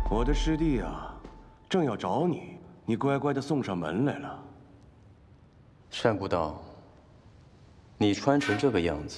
我的师弟啊，正要找你，你乖乖的送上门来了。 单不道，你穿成这个样子，